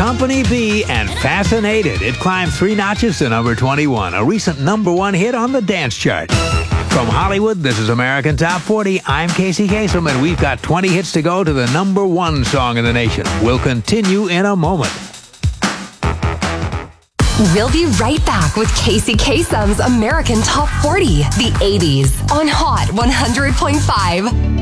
Company B and Fascinated. It climbed 3 notches to number 21, a recent number 1 hit on the dance chart. From Hollywood, this is American Top 40. I'm Casey Kasem, and we've got 20 hits to go to the number 1 song in the nation. We'll continue in a moment. We'll be right back with Casey Kasem's American Top 40, the 80s, on Hot 100.5.